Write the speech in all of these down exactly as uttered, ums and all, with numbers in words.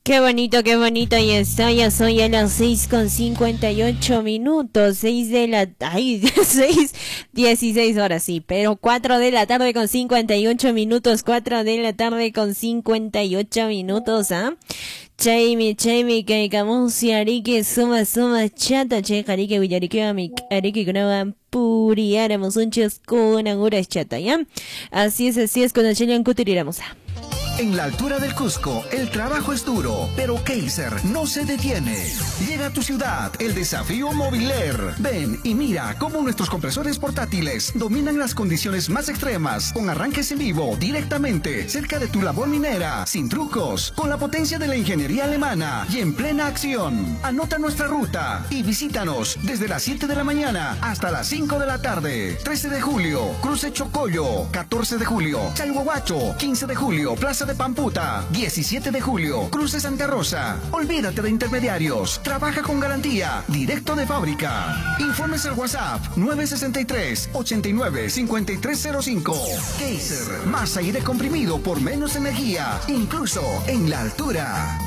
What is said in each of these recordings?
Qué bonito, qué bonito, ya está, ya soy a las seis con cincuenta y ocho minutos, seis de la, ay, seis, dieciséis horas, sí, pero cuatro de la tarde con cincuenta y ocho minutos, cuatro de la tarde con cincuenta y ocho minutos, ¿ah? Chaimi, chaimi, kaikamusi, arike, suma, suma, chata, che, jarike, villarike, amik, arike, graba, puriara, musunches, con angura, chata, ¿ya? Así es, así es, con el chelian cutiramos. En la altura del Cusco, el trabajo es duro, pero Kaiser no se detiene. Llega a tu ciudad el desafío Mobiler. Ven y mira cómo nuestros compresores portátiles dominan las condiciones más extremas, con arranques en vivo, directamente, cerca de tu labor minera, sin trucos, con la potencia de la ingeniería alemana y en plena acción. Anota nuestra ruta y visítanos desde las siete de la mañana hasta las cinco de la tarde. trece de julio, Cruce Chocoyo. catorce de julio, Chalhuahuacho. quince de julio, Plaza de Pamputa. diecisiete de julio, Cruce Santa Rosa. Olvídate de intermediarios. Trabaja con garantía. Directo de fábrica. Informes al WhatsApp nueve sesenta y tres, ochenta y nueve, cincuenta y tres cero cinco. Kaiser, más aire comprimido por menos energía, incluso en la altura.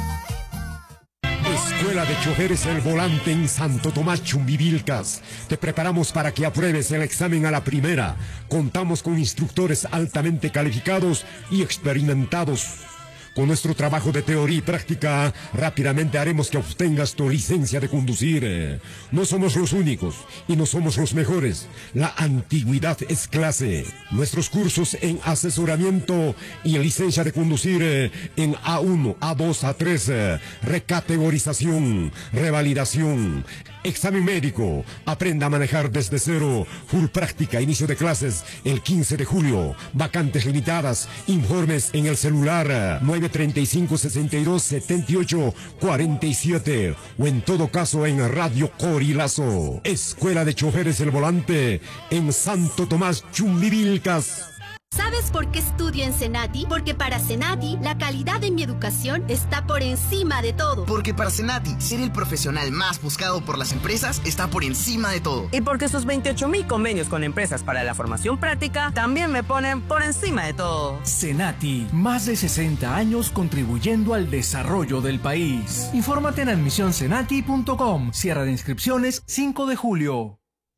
Escuela de Choferes El Volante en Santo Tomás, Chumbivilcas. Te preparamos para que apruebes el examen a la primera. Contamos con instructores altamente calificados y experimentados. Con nuestro trabajo de teoría y práctica, rápidamente haremos que obtengas tu licencia de conducir. No somos los únicos y no somos los mejores. La antigüedad es clase. Nuestros cursos en asesoramiento y licencia de conducir en A uno, A dos, A tres, recategorización, revalidación, examen médico. Aprenda a manejar desde cero. Full práctica, inicio de clases el quince de julio. Vacantes limitadas. Informes en el celular nueve treinta y cinco, sesenta y dos, setenta y ocho, cuarenta y siete o en todo caso en Radio Corilazo. Escuela de Choferes El Volante en Santo Tomás, Chumbivilcas. ¿Sabes por qué estudio en Senati? Porque para Senati, la calidad de mi educación está por encima de todo. Porque para Senati, ser el profesional más buscado por las empresas está por encima de todo. Y porque sus veintiocho mil convenios con empresas para la formación práctica también me ponen por encima de todo. Senati, más de sesenta años contribuyendo al desarrollo del país. Infórmate en admisión senati punto com. Cierre de inscripciones cinco de julio.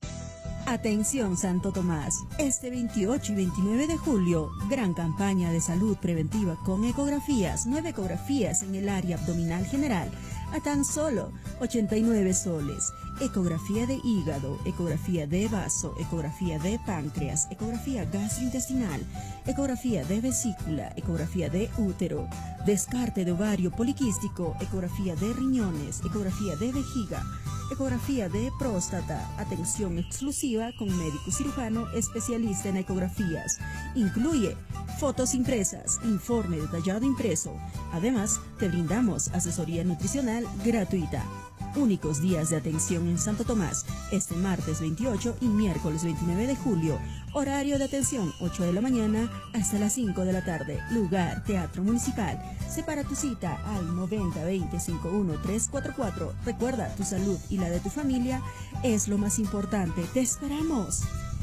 Atención Santo Tomás, este veintiocho y veintinueve de julio, gran campaña de salud preventiva con ecografías, nueve ecografías en el área abdominal general, a tan solo ochenta y nueve soles. Ecografía de hígado, ecografía de vaso, ecografía de páncreas, ecografía gastrointestinal, ecografía de vesícula, ecografía de útero, descarte de ovario poliquístico, ecografía de riñones, ecografía de vejiga, ecografía de próstata, atención exclusiva con médico cirujano especialista en ecografías. Incluye fotos impresas, informe detallado impreso. Además, te brindamos asesoría nutricional gratuita. Únicos días de atención en Santo Tomás, este martes veintiocho y miércoles veintinueve de julio. Horario de atención, ocho de la mañana hasta las cinco de la tarde. Lugar, Teatro Municipal. Separa tu cita al noventa veinte cincuenta y uno trescientos cuarenta y cuatro. Recuerda, tu salud y la de tu familia es lo más importante. ¡Te esperamos!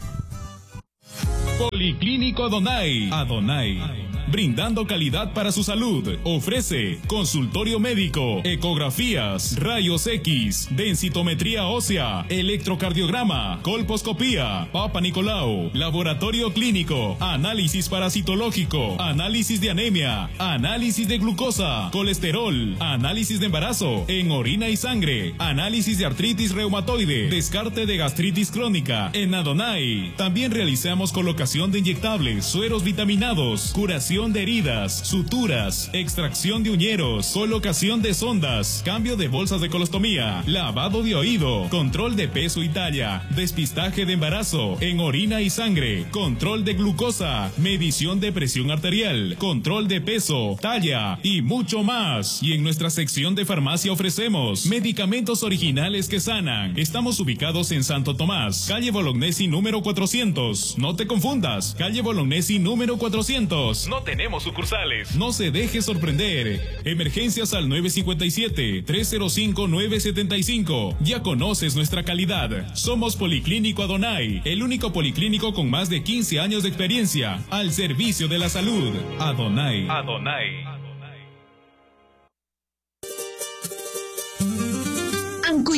Policlínico Adonai. Adonai. Brindando calidad para su salud. Ofrece consultorio médico, ecografías, rayos X, densitometría ósea, electrocardiograma, colposcopía, Papa Nicolau, laboratorio clínico, análisis parasitológico, análisis de anemia, análisis de glucosa, colesterol, análisis de embarazo en orina y sangre, análisis de artritis reumatoide, descarte de gastritis crónica. En Adonai también realizamos colocación de inyectables, sueros vitaminados, curación de heridas, suturas, extracción de uñeros, colocación de sondas, cambio de bolsas de colostomía, lavado de oído, control de peso y talla, despistaje de embarazo en orina y sangre, control de glucosa, medición de presión arterial, control de peso, talla y mucho más. Y en nuestra sección de farmacia ofrecemos medicamentos originales que sanan. Estamos ubicados en Santo Tomás, calle Bolognesi número cuatrocientos. No te confundas, calle Bolognesi número cuatrocientos. No tenemos sucursales. No se deje sorprender. Emergencias al nueve cinco siete, tres cero cinco, nueve siete cinco. Ya conoces nuestra calidad. Somos Policlínico Adonai, el único policlínico con más de quince años de experiencia al servicio de la salud. Adonai. Adonai.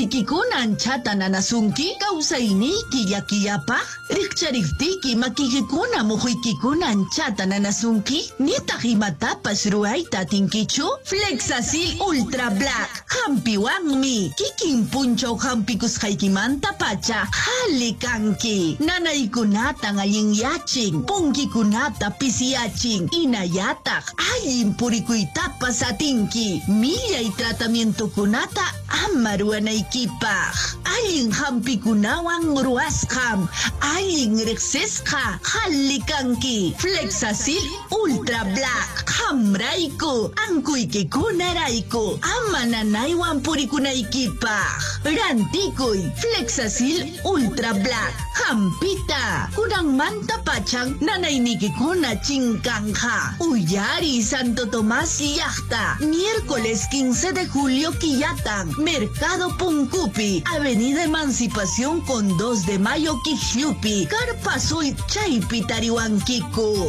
Mujuykikuna anchata nanasunki kawsayniyki llakiyapaq riqchariqtiki makikikuna mujuykikuna anchata nanasunki nitaq imatapas ruayta atinkichu. Flexasil Ultra Black hampiwanmi kikin punchaw hampikusqaykimanta pacha hali kanki. Nanaykunatan allinyachin, punkikunata pisiyachin, inayataq allin purikuytapas atinki. Millay tratamientokunata ama ruwanaykipaq. Allin hampikunawan ruwasqam allin riqsisqa hali kanki. Flexasil Ultra Black hamrayku ankuykikunarayku ama nanaywan purikunaykipaq. Rantikuy Flexasil Ultra Black hampita kunanmanta pachang nanaynikikuna chinkanja. Uyari Santo Tomás llaqta miércoles quince de julio Quillatán, Mercado Puncupi, Avenida Emancipación con dos de mayo Quixlupi, Carpa Azul Chaypi Tarihuanquico.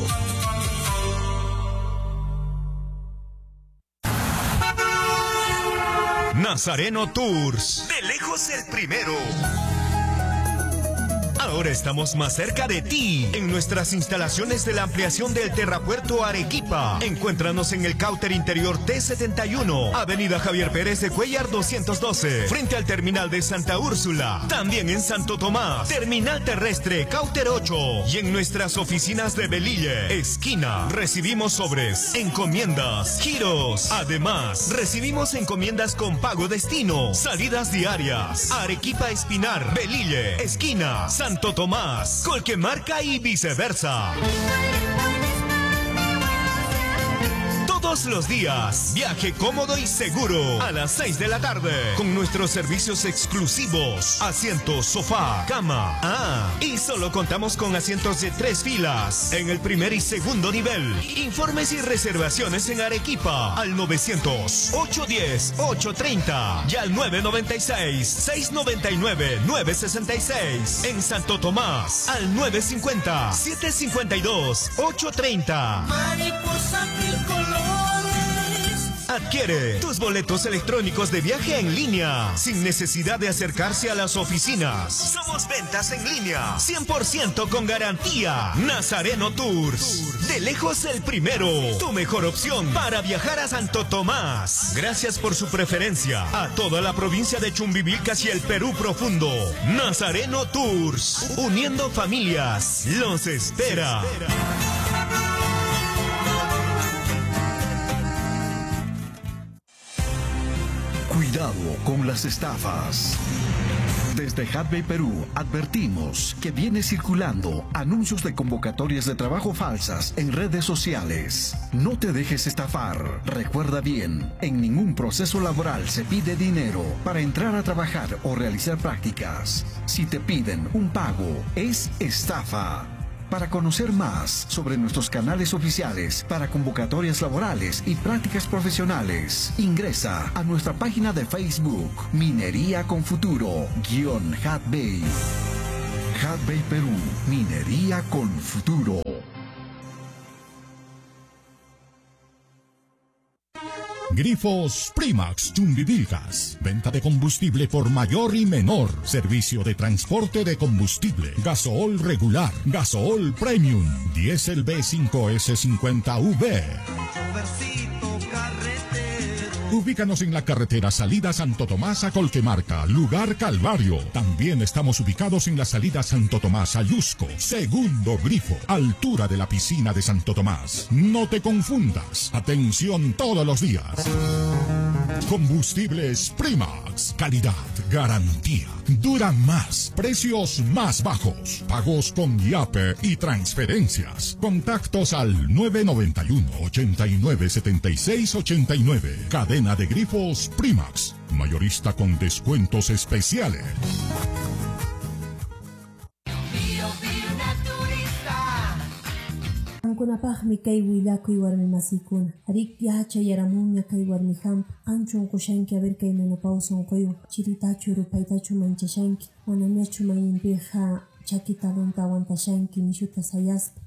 Nazareno Tours, de lejos el primero. Ahora estamos más cerca de ti, en nuestras instalaciones de la ampliación del Terrapuerto Arequipa. Encuéntranos en el Cauter Interior T setenta y uno, Avenida Javier Pérez de Cuellar doscientos doce, frente al terminal de Santa Úrsula. También en Santo Tomás, Terminal Terrestre Cauter ocho. Y en nuestras oficinas de Belille, esquina, recibimos sobres, encomiendas, giros. Además, recibimos encomiendas con pago destino, salidas diarias. Arequipa Espinar, Belille, esquina, Santo Tomás, Colquemarca y viceversa. Todos los días, viaje cómodo y seguro a las seis de la tarde con nuestros servicios exclusivos, asientos, sofá, cama. Ah, y solo contamos con asientos de tres filas en el primer y segundo nivel. Informes y reservaciones en Arequipa al novecientos, ochocientos diez, ochocientos treinta y al nueve noventa y seis, seiscientos noventa y nueve, novecientos sesenta y seis. En Santo Tomás al nueve cincuenta, setecientos cincuenta y dos, ochocientos treinta. Mariposa tricolor. Adquiere tus boletos electrónicos de viaje en línea sin necesidad de acercarse a las oficinas. Somos ventas en línea, cien por ciento con garantía. Nazareno Tours, de lejos el primero, tu mejor opción para viajar a Santo Tomás. Gracias por su preferencia a toda la provincia de Chumbivilcas y el Perú profundo. Nazareno Tours, uniendo familias, los espera. Cuidado con las estafas. Desde Hatbay Perú advertimos que viene circulando anuncios de convocatorias de trabajo falsas en redes sociales. No te dejes estafar. Recuerda bien, en ningún proceso laboral se pide dinero para entrar a trabajar o realizar prácticas. Si te piden un pago, es estafa. Para conocer más sobre nuestros canales oficiales para convocatorias laborales y prácticas profesionales, ingresa a nuestra página de Facebook Minería con Futuro, guión Hatbay. Hatbay Perú, Minería con Futuro. Grifos Primax Chumbivilcas. Venta de combustible por mayor y menor. Servicio de transporte de combustible. Gasool regular. Gasool Premium. Diesel B cinco S cincuenta V. Ubícanos en la carretera salida Santo Tomás a Colquemarca, lugar Calvario. También estamos ubicados en la salida Santo Tomás a Yusco, segundo grifo, altura de la piscina de Santo Tomás. No te confundas. Atención todos los días. Combustibles Primax. Calidad, garantía. Duran más. Precios más bajos. Pagos con Yape y transferencias. Contactos al nueve noventa y uno, ochenta y nueve, setenta y seis, ochenta y nueve. Cadena de grifos Primax. Mayorista con descuentos especiales. Kunapaqmi kay willakuy warmi masikuna. Arik yacha yaramunña kay warmi hampa. Qanchun qushanki a ver kay menopausa unquywan. Chiritachu rupaytachu manchashanki. Manañachu mayinpiqa chakitalunta aguantashanki nishuta sayaspa.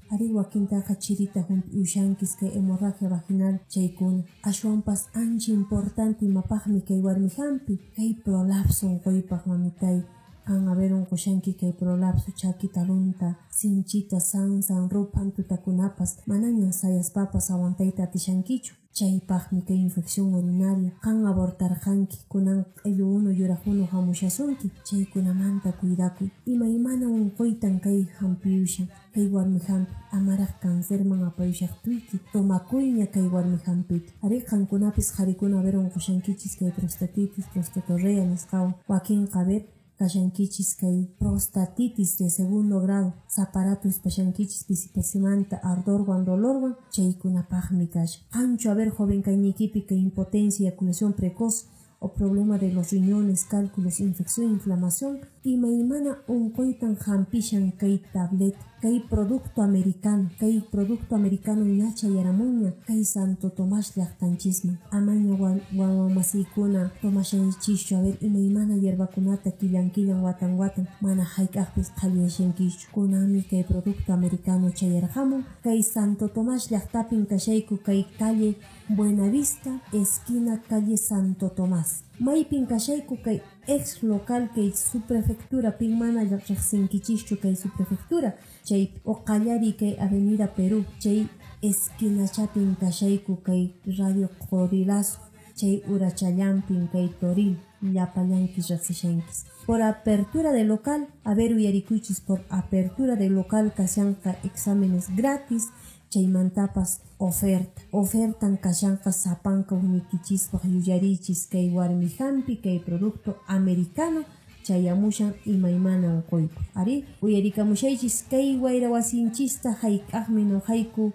Ari wakintaqa chirita hump'i ushankis kay hemorragia vaginal chaykuna. Ashwanpas ancha importante imapaqmi kay warmi hampi, kay prolapso unquypaq mamitay. Kan haberon kushanki kay prolapso chaki talunta, sinchita, sansan, rupan tutakunapas, manañan sayaspapas aguantayta atishankichu. Chaypaqmi kay infección urinaria, kan abortarqanki, kunan q'illu unu yurajuno hamushasunki, chaykunamanta cuidakuy. Imaymana unquytan kay hampiushan, kay warmi hampi, amaraq cancerman apayushaqtuyki, tomakuyña kay warmi hampita. Ari qankunapis qharikuna haberon kushankichis kay prostatitis, prostatorrea nisqawan, wakinqa haber kashankichis kay prostatitis de segundo grado, zaparato espashankichis pisipesimanta, ardorwan, dolorwan, chaykunapaqmi kasha. Ancho haber joven kaynikipi kay impotencia, eyaculación precoz, o problema de los riñones, cálculos, infección, inflamación, imaymana unquytan hampishan kay tablet, kay producto americano, kay producto americano ñacha yaramuña, kay Santo Tomás llaqtanchisman. Amaña wawamasikuna tomashanchishu haber imaymana yerbakunata killan killan watan watan, mana hayk'aqpis qhaliashankishu. Kunami kay producto americano chayarqamun, kay Santo Tomás llaqtapin kashayku kay calle Buenavista, esquina calle Santo Tomás. Maypin kashayku kay ex local kay subprefectura pin mana llaqsinkichishchu kay subprefectura, chay oqallari kay avenida Perú, chay esquina chapin kashayku kay radio Corilazo, chay urachallampin kay Toril, llapallankis riqsishankis. Por apertura de local, haber uyarikuchis por apertura de local kashanqa exámenes gratis, chaymantapas oferta. Ofertan kashanqa sapanka unikichispaq yuyarichis kay warmi hampi kay producto americano chayamushan imaymana unquypaq. Ari uyarikamushaychis kay wayra wasinchista hayk'aqmi noqayku